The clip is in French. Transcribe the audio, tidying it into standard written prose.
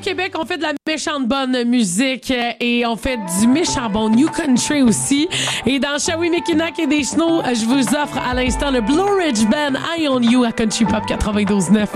Québec, on fait de la méchante bonne musique et on fait du méchant bon New Country aussi. Et dans Shawinikinak et des Snows, je vous offre à l'instant le Blue Ridge Band Eye on You à Country Pop 92.9.